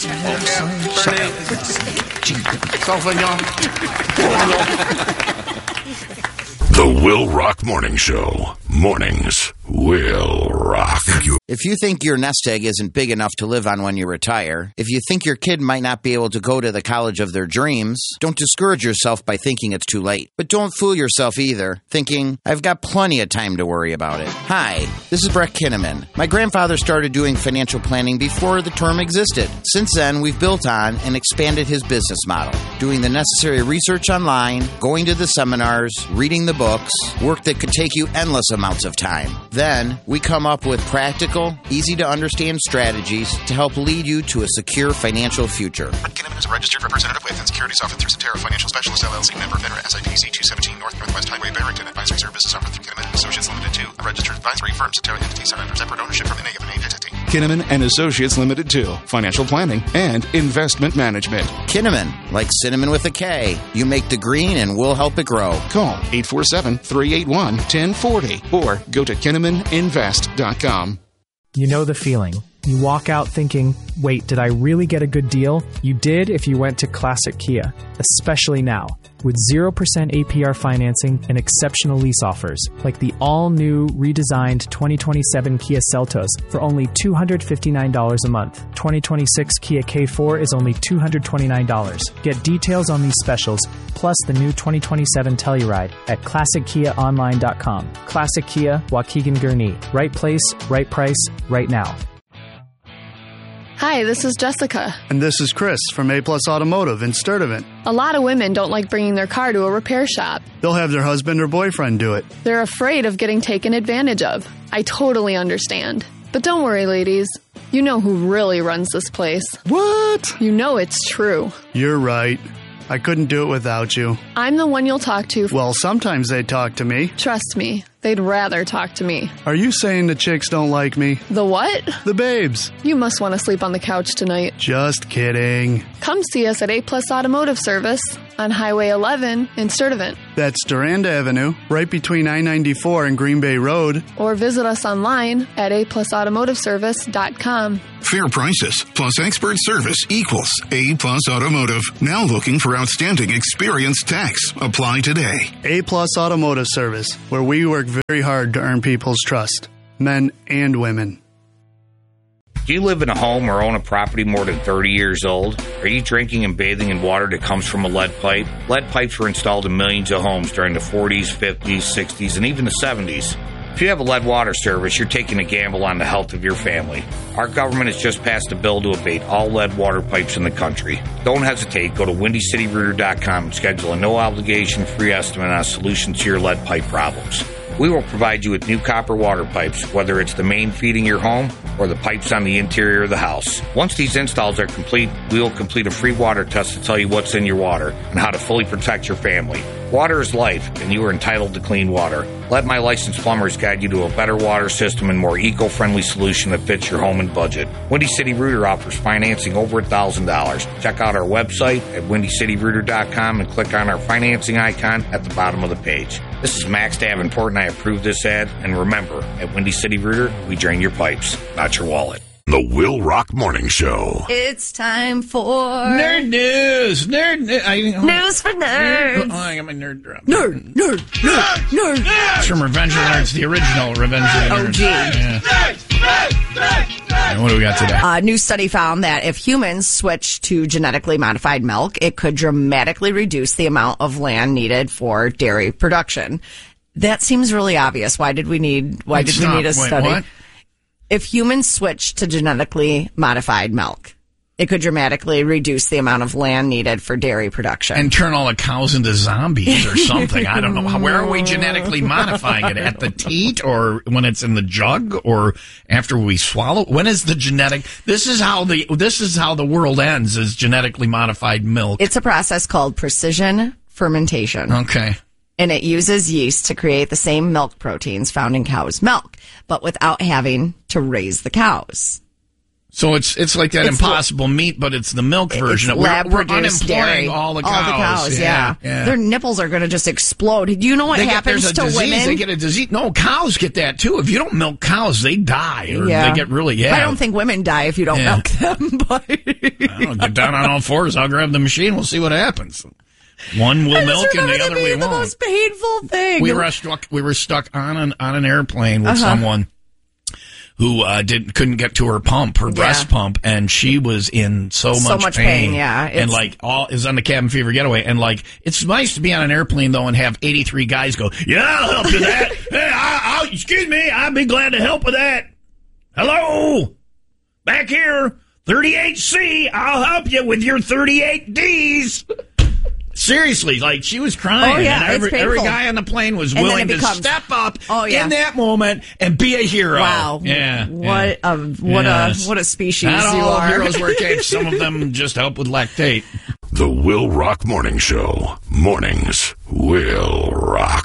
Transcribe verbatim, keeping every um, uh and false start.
The Will Rock Morning Show. Mornings will rock. If you think your nest egg isn't big enough to live on when you retire, if you think your kid might not be able to go to the college of their dreams, don't discourage yourself by thinking it's too late. But don't fool yourself either, thinking, I've got plenty of time to worry about it. Hi, this is Brett Kinnaman. My grandfather started doing financial planning before the term existed. Since then, we've built on and expanded his business model, doing the necessary research online, going to the seminars, reading the books, work that could take you endless amounts of time. Then, we come up with practical, easy-to-understand strategies to help lead you to a secure financial future. Brett Kinnaman is a registered representative with and securities offered through Cetera Financial Specialists, L L C, member FINRA, S I P C two seventeen North Northwest Highway, Barrington. Advisory services offered through Kinnaman and Associates Limited two, a registered advisory firm. Cetera entities are under separate ownership from any of the named entity. Kinnaman and Associates Limited two, financial planning and investment management. Kinnaman, like cinnamon with a K. You make the green and we'll help it grow. Call eight four seven, three eight one, one zero four zero or go to kinnaman invest dot com. You know the feeling. You walk out thinking, wait, did I really get a good deal? You did if you went to Classic Kia, especially now. With zero percent A P R financing and exceptional lease offers, like the all-new, redesigned twenty twenty-seven Kia Seltos for only two hundred fifty-nine dollars a month. twenty twenty-six Kia K four is only two hundred twenty-nine dollars. Get details on these specials, plus the new twenty twenty-seven Telluride at classic kia online dot com. Classic Kia, Waukegan Gurnee. Right place, right price, right now. Hi, this is Jessica. And this is Chris from A-Plus Automotive in Sturtevant. A lot of women don't like bringing their car to a repair shop. They'll have their husband or boyfriend do it. They're afraid of getting taken advantage of. I totally understand. But don't worry, ladies. You know who really runs this place. What? You know it's true. You're right. I couldn't do it without you. I'm the one you'll talk to. Well, sometimes they talk to me. Trust me, they'd rather talk to me. Are you saying the chicks don't like me? The what? The babes. You must want to sleep on the couch tonight. Just kidding. Come see us at A-Plus Automotive Service on Highway eleven in Sturtevant. That's Durand Avenue, right between I ninety-four and Green Bay Road. Or visit us online at a plus automotive service dot com. Fair prices plus expert service equals A-Plus Automotive. Now looking for outstanding experienced techs. Apply today. A-Plus Automotive Service, where we work very hard to earn people's trust, men and women. Do you live in a home or own a property more than thirty years old? Are you drinking and bathing in water that comes from a lead pipe? Lead pipes were installed in millions of homes during the forties, fifties, sixties, and even the seventies. If you have a lead water service, you're taking a gamble on the health of your family. Our government has just passed a bill to abate all lead water pipes in the country. Don't hesitate. Go to windy city rooter dot com and schedule a no-obligation free estimate on a solution to your lead pipe problems. We will provide you with new copper water pipes, whether it's the main feeding your home or the pipes on the interior of the house. Once these installs are complete, we will complete a free water test to tell you what's in your water and how to fully protect your family. Water is life, and you are entitled to clean water. Let my licensed plumbers guide you to a better water system and more eco-friendly solution that fits your home and budget. Windy City Rooter offers financing over one thousand dollars. Check out our website at windy city rooter dot com and click on our financing icon at the bottom of the page. This is Max Davenport, and I approve this ad. And remember, at Windy City Rooter, we drain your pipes, not your wallet. The Will Rock Morning Show. It's time for Nerd News. Nerd News. I, News for nerds. Oh, I got my nerd drop. Nerd, nerd, nerd, nerd. nerd. It's from Revenge of the Nerds, the original Revenge of the Nerds. Oh, gee. Yeah. Nerds, nerds, nerds. And what do we got today? A new study found that if humans switch to genetically modified milk, it could dramatically reduce the amount of land needed for dairy production. That seems really obvious. Why did we need? Why did we need a Wait, study? What? If humans switch to genetically modified milk, it could dramatically reduce the amount of land needed for dairy production. And turn all the cows into zombies or something. I don't know. Where are we genetically modifying it? At the teat or when it's in the jug or after we swallow? When is the genetic? This is how the, this is how the world ends, is genetically modified milk. It's a process called precision fermentation. Okay. And it uses yeast to create the same milk proteins found in cow's milk, but without having to raise the cows. So it's it's like that It's Impossible Meat, but it's the milk version. It's We're, lab we're produced unemploying dairy. all the cows. All the cows, yeah. yeah. Their nipples are going to just explode. Do you know what They get, happens there's a to disease. women? They get a disease. No, cows get that too. If you don't milk cows, they die or Yeah. they get really yeah. I don't think women die if you don't Yeah. milk them. But I don't get down on all fours. I'll grab the machine. We'll see what happens. One will I just milk and remember the that other we being the won't. most painful thing. We were stuck. We were stuck on an on an airplane with Uh-huh. someone who uh, didn't couldn't get to her pump, her breast Yeah. pump, and she was in so, So much, much pain. pain, yeah. and It's- like all is on the cabin fever getaway, and like it's nice to be on an airplane though and have eighty-three guys go, yeah, I'll help you with that. Hey, I, I'll, excuse me, I'd be glad to help with that. Hello, back here, thirty-eight C. I'll help you with your thirty-eight Ds. Seriously, like she was crying. Oh, yeah, and every, it's every painful. guy on the plane was And then willing it to becomes- step up Oh, yeah. in that moment and be a hero. Wow. Yeah. What yeah. a what Yes. a what a species Not you all are. heroes wear capes. Some of them just help with lactate. The Will Rock Morning Show. Mornings will rock.